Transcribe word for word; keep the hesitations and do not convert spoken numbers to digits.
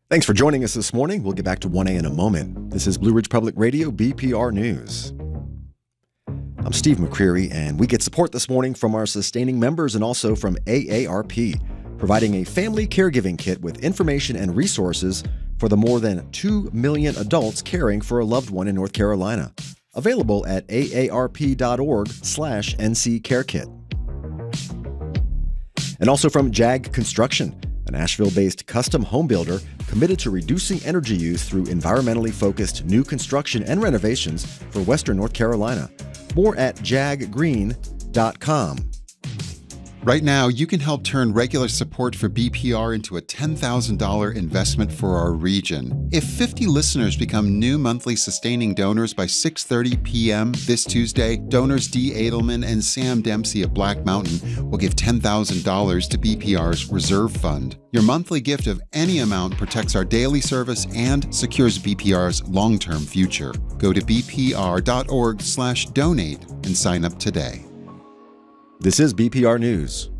Thanks for joining us this morning. We'll get back to one A in a moment. This is Blue Ridge Public Radio, B P R News. I'm Steve McCreary, and we get support this morning from our sustaining members and also from A A R P, providing a family caregiving kit with information and resources for the more than two million adults caring for a loved one in North Carolina. Available at aarp.org slash nccarekit. And also from Jag Construction, a Nashville-based custom home builder committed to reducing energy use through environmentally focused new construction and renovations for Western North Carolina. More at jag green dot com. Right now, you can help turn regular support for B P R into a ten thousand dollars investment for our region. If fifty listeners become new monthly sustaining donors by six thirty p.m. this Tuesday, donors Dee Edelman and Sam Dempsey of Black Mountain will give ten thousand dollars to B P R's reserve fund. Your monthly gift of any amount protects our daily service and secures B P R's long-term future. Go to bpr.org slash donate and sign up today. This is B P R News.